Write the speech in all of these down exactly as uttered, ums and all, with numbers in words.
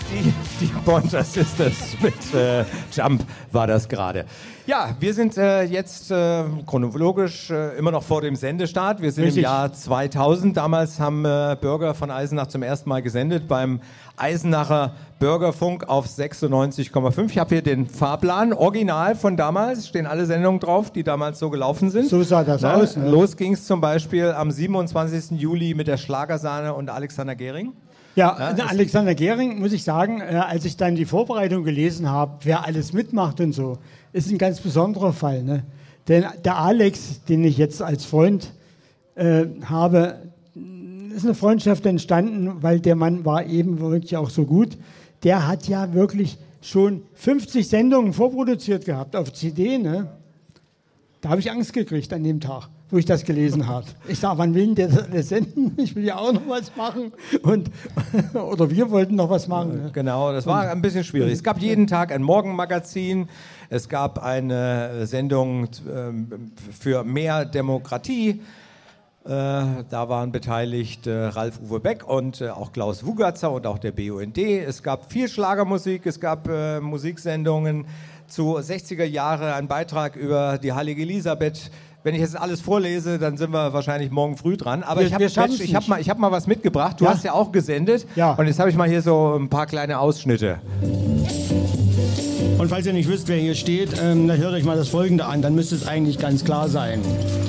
Die, die Pointer Sisters mit äh, Jump war das gerade. Ja, wir sind äh, jetzt äh, chronologisch äh, immer noch vor dem Sendestart. Wir sind Richtig. im Jahr zweitausend. Damals haben äh, Bürger von Eisenach zum ersten Mal gesendet beim Eisenacher Bürgerfunk auf sechsundneunzig Komma fünf. Ich habe hier den Fahrplan, original von damals. Stehen alle Sendungen drauf, die damals so gelaufen sind. So sah das Na, aus. Ne? Los ging es zum Beispiel am siebenundzwanzigsten Juli mit der Schlagersahne und Alexander Gehring. Ja, ja Alexander Gehring, muss ich sagen, äh, als ich dann die Vorbereitung gelesen habe, wer alles mitmacht und so, ist ein ganz besonderer Fall. Ne? Denn der Alex, den ich jetzt als Freund äh, habe, ist eine Freundschaft entstanden, weil der Mann war eben wirklich auch so gut. Der hat ja wirklich schon fünfzig Sendungen vorproduziert gehabt auf C D. Ne? Da habe ich Angst gekriegt an dem Tag, wo ich das gelesen habe. Ich sage, wann will denn der das senden? Ich will ja auch noch was machen. Und, oder wir wollten noch was machen. Ne? Genau, das war ein bisschen schwierig. Es gab jeden Tag ein Morgenmagazin. Es gab eine Sendung äh, für mehr Demokratie. Äh, da waren beteiligt äh, Ralf-Uwe Beck und äh, auch Klaus Wugatzer und auch der B U N D. Es gab viel Schlagermusik, es gab äh, Musiksendungen zu sechziger Jahre, ein Beitrag über die Heilige Elisabeth. Wenn ich jetzt alles vorlese, dann sind wir wahrscheinlich morgen früh dran. Aber wir, ich habe hab mal, hab mal was mitgebracht. Du ja. hast ja auch gesendet. Ja. Und jetzt habe ich mal hier so ein paar kleine Ausschnitte. Und falls ihr nicht wisst, wer hier steht, ähm, dann hört euch mal das Folgende an. Dann müsste es eigentlich ganz klar sein.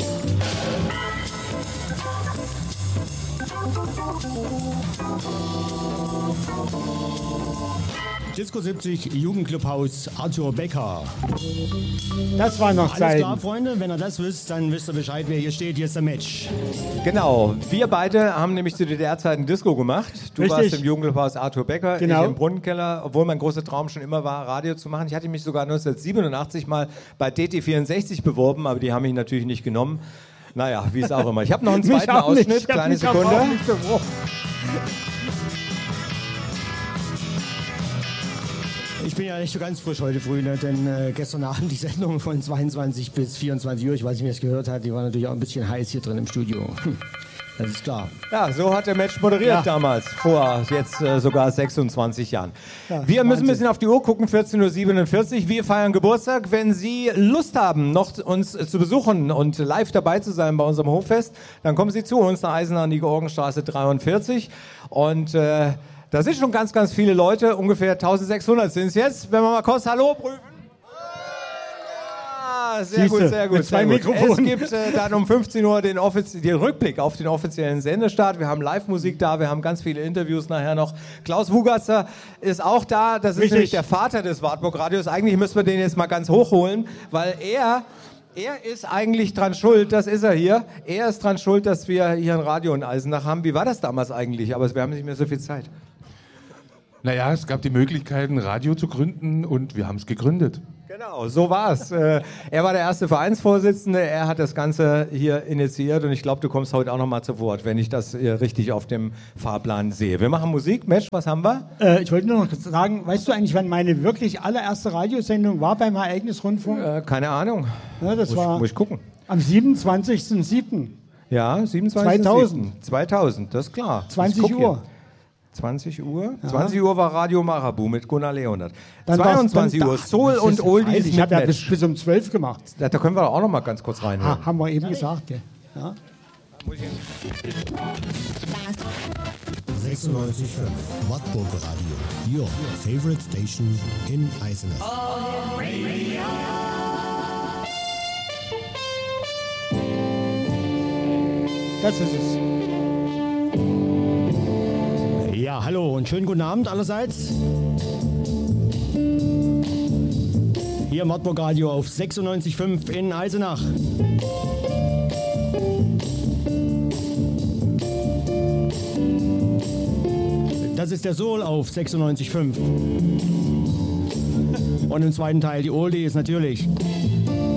Disco siebzig, Jugendclubhaus, Arthur Becker. Das war noch Zeit. Alles klar, Freunde, wenn ihr das wisst, dann wisst ihr Bescheid, wer hier steht. Hier ist der Match. Genau, wir beide haben nämlich zu D D R-Zeiten Disco gemacht. Du Richtig. warst im Jugendclubhaus Arthur Becker, genau. ich im Brunnenkeller, obwohl mein großer Traum schon immer war, Radio zu machen. Ich hatte mich sogar neunzehnhundertsiebenundachtzig mal bei D T vierundsechzig beworben, aber die haben mich natürlich nicht genommen. Naja, wie es auch immer. Ich habe noch einen zweiten Ausschnitt, nicht. kleine Sekunde. Ich bin ja nicht so ganz frisch heute früh, ne? Denn äh, gestern Abend die Sendung von zweiundzwanzig bis vierundzwanzig Uhr, ich weiß nicht, wer es gehört hat, die war natürlich auch ein bisschen heiß hier drin im Studio. Hm. Das ist klar. Ja, so hat der Match moderiert ja. damals, vor jetzt äh, sogar sechsundzwanzig Jahren. Ja, wir müssen ein bisschen auf die Uhr gucken, vierzehn Uhr siebenundvierzig. Wir feiern Geburtstag. Wenn Sie Lust haben, noch uns äh, zu besuchen und live dabei zu sein bei unserem Hoffest, dann kommen Sie zu uns nach Eisenach an die Georgenstraße dreiundvierzig. Und äh, da sind schon ganz, ganz viele Leute, ungefähr eintausendsechshundert sind es jetzt. Wenn wir mal kurz Hallo prüfen. Ah, sehr Siehste, gut, sehr gut. mit zwei sehr gut. Mikrofonen. Es gibt äh, dann um fünfzehn Uhr den, Offiz- den Rückblick auf den offiziellen Sendestart. Wir haben Live-Musik da, wir haben ganz viele Interviews nachher noch. Klaus Wugatzer ist auch da. Das ist Richtig. nämlich der Vater des Wartburg-Radios. Eigentlich müssen wir den jetzt mal ganz hochholen, weil er... Er ist eigentlich dran schuld, das ist er hier. Er ist dran schuld, dass wir hier ein Radio in Eisenach haben. Wie war das damals eigentlich? Aber wir haben nicht mehr so viel Zeit. Naja, es gab die Möglichkeit, ein Radio zu gründen und wir haben es gegründet. Genau, so war's. äh, er war der erste Vereinsvorsitzende, er hat das Ganze hier initiiert und ich glaube, du kommst heute auch noch mal zu Wort, wenn ich das hier richtig auf dem Fahrplan sehe. Wir machen Musik. Mensch, was haben wir? Äh, ich wollte nur noch sagen, weißt du eigentlich, wann meine wirklich allererste Radiosendung war beim Ereignisrundfunk? Äh, keine Ahnung. Ja, das muss, war muss ich gucken. am siebenundzwanzigsten siebten Ja, siebenundzwanzigsten zweitausend. zweitausend, das ist klar. zwanzig Uhr. zwanzig Uhr? Ja. zwanzig Uhr war Radio Marabu mit Gunnar Leonard. Dann zweiundzwanzig dann, Uhr, Soul das und ist Oldies freilich. Ich habe ja mit bis, Match. bis um zwölf gemacht. Da, da können wir auch noch mal ganz kurz rein. Ha, haben wir eben gesagt, gell? Ja. sechsundneunzig Komma fünf Wartburg Radio, your favorite station in Eisenach. Das ist es. Ja, hallo und schönen guten Abend allerseits. Hier im Wartburg Radio auf sechsundneunzig Komma fünf in Eisenach. Das ist der Soul auf sechsundneunzig Komma fünf. Und im zweiten Teil die Oldies natürlich.